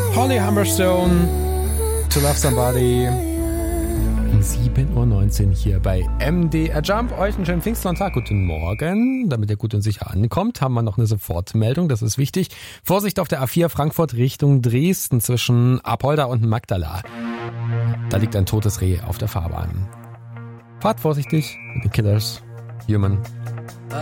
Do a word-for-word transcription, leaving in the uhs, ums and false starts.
Holly Humberstone, To Love Somebody. Um sieben Uhr neunzehn hier bei M D R Jump. Euch einen schönen Pfingstsonntag. Guten Morgen. Damit ihr gut und sicher ankommt, haben wir noch eine Sofortmeldung. Das ist wichtig. Vorsicht auf der A vier Frankfurt Richtung Dresden zwischen Apolda und Magdala. Da liegt ein totes Reh auf der Fahrbahn. Fahrt vorsichtig mit den Killers. Human.